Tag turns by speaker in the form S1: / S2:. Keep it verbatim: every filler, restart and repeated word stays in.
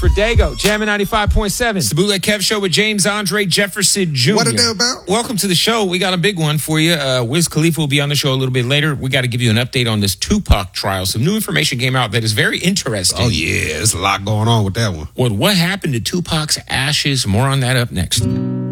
S1: for Dago, Jammin' ninety-five point seven.
S2: It's the Bootleg Kev Show with James Andre Jefferson Junior
S3: What it do about?
S2: Welcome to the show. We got a big one for you. Uh, Wiz Khalifa will be on the show a little bit later. We got to give you an update on this Tupac trial. Some new information came out that is very interesting.
S3: Oh, yeah. There's a lot going on with that one.
S2: What, what happened to Tupac's ashes? More on that up next.